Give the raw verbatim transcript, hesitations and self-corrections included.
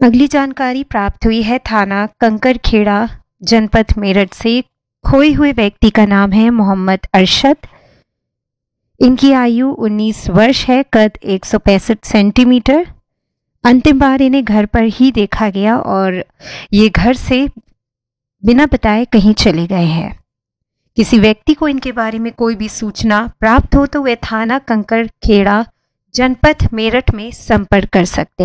अगली जानकारी प्राप्त हुई है थाना कंकरखेड़ा जनपद मेरठ से। खोए हुए व्यक्ति का नाम है मोहम्मद अरशद। इनकी आयु उन्नीस वर्ष है, कद एक सौ पैंसठ सेंटीमीटर। अंतिम बार इन्हें घर पर ही देखा गया और ये घर से बिना बताए कहीं चले गए हैं। किसी व्यक्ति को इनके बारे में कोई भी सूचना प्राप्त हो तो वे थाना कंकरखेड़ा जनपद मेरठ में संपर्क कर सकते हैं।